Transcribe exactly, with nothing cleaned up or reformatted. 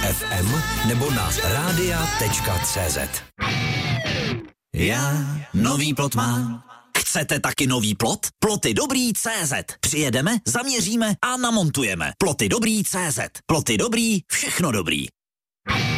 ef em nebo na rádia tečka cé zet. Já nový plot mám. Chcete taky nový plot? Ploty dobrý tečka cé zet. Přijedeme, zaměříme a namontujeme. Ploty dobrý tečka cé zet. Ploty dobrý, všechno dobrý.